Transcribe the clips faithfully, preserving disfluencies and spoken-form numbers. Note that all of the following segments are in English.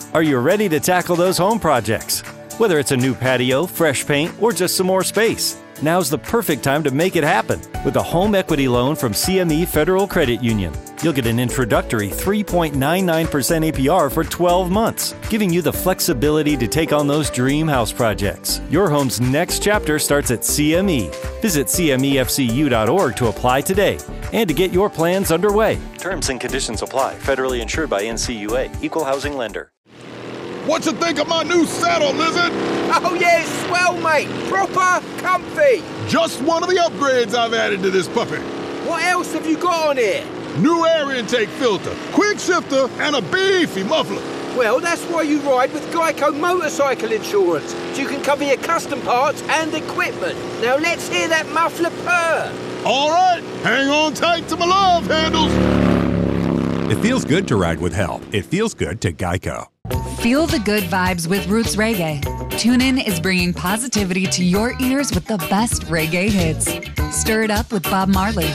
Are you ready to tackle those home projects? Whether it's a new patio, fresh paint, or just some more space, now's the perfect time to make it happen with a home equity loan from C M E Federal Credit Union. You'll get an introductory three point nine nine percent A P R for twelve months, giving you the flexibility to take on those dream house projects. Your home's next chapter starts at C M E. Visit C M E F C U dot org to apply today and to get your plans underway. Terms and conditions apply. Federally insured by N C U A. Equal housing lender. What you think of my new saddle, Lizard? Oh yeah, it's swell, mate. Proper comfy. Just one of the upgrades I've added to this puppy. What else have you got on here? New air intake filter, quick shifter, and a beefy muffler. Well, that's why you ride with Geico Motorcycle Insurance, so you can cover your custom parts and equipment. Now let's hear that muffler purr. All right, hang on tight to my love handles. It feels good to ride with help. It feels good to Geico. Feel the good vibes with Roots Reggae. TuneIn is bringing positivity to your ears with the best reggae hits. Stir it up with Bob Marley,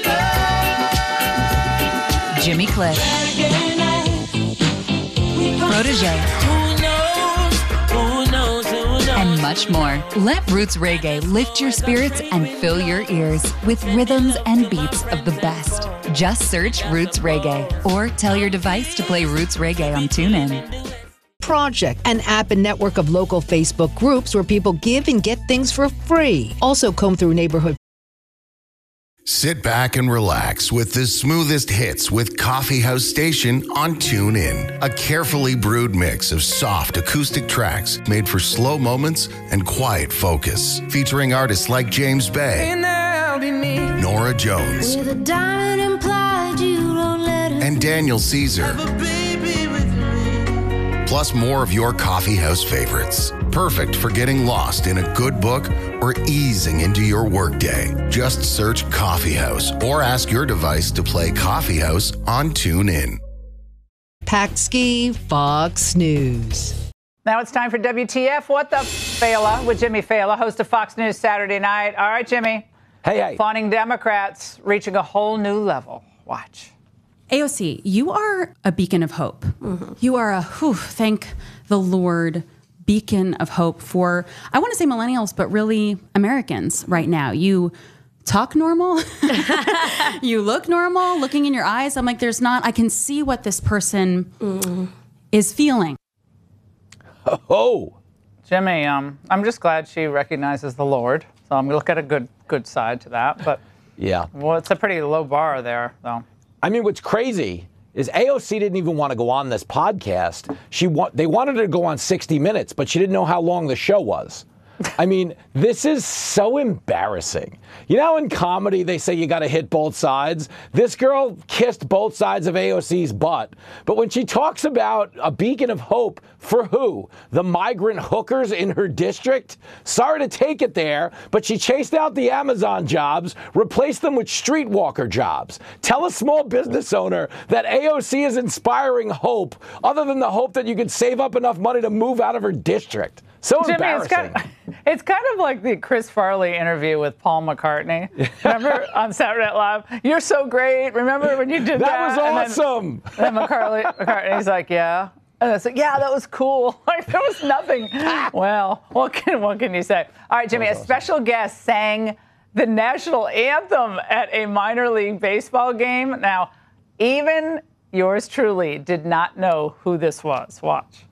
Jimmy Cliff, Protégé, and much more. Let Roots Reggae lift your spirits and fill your ears with rhythms and beats of the best. Just search Roots Reggae or tell your device to play Roots Reggae on TuneIn. Project, an app and network of local Facebook groups where people give and get things for free. Also comb through neighborhood. Sit back and relax with the smoothest hits with Coffee House Station on TuneIn. A carefully brewed mix of soft acoustic tracks made for slow moments and quiet focus. Featuring artists like James Bay, Nora Jones, and Daniel Caesar. Plus more of your coffee house favorites. Perfect for getting lost in a good book or easing into your workday. Just search Coffee House or ask your device to play Coffee House on TuneIn. Packed Ski, Fox News. Now it's time for W T F What the Fela with Jimmy Fallon, host of Fox News Saturday Night. All right, Jimmy. Hey, hey. Fawning Democrats reaching a whole new level. Watch. A O C, you are a beacon of hope. Mm-hmm. You are a, whew, thank the Lord, beacon of hope for, I want to say millennials, but really Americans right now. You talk normal. You look normal, looking in your eyes. I'm like, there's not, I can see what this person mm. is feeling. Oh. Jimmy, um, I'm just glad she recognizes the Lord. So I'm going to look at a good good side to that. But yeah, well, it's a pretty low bar there, though. I mean, what's crazy is A O C didn't even want to go on this podcast. She wa- They wanted her to go on sixty minutes, but she didn't know how long the show was. I mean, this is so embarrassing. You know, in comedy, they say you got to hit both sides. This girl kissed both sides of A O C's butt. But when she talks about a beacon of hope for who? The migrant hookers in her district? Sorry to take it there, but she chased out the Amazon jobs, replaced them with streetwalker jobs. Tell a small business owner that A O C is inspiring hope, other than the hope that you could save up enough money to move out of her district. So Jimmy, embarrassing. It's kind, of, it's kind of like the Chris Farley interview with Paul McCartney. Remember on Saturday Night Live? You're so great. Remember when you did that? That was awesome. And then, then McCartney, McCartney's like, yeah. And it's like, yeah, that was cool. Like, there was nothing. Well, what can, what can you say? All right, Jimmy, a awesome. special guest sang the national anthem at a minor league baseball game. Now, even yours truly did not know who this was. Watch.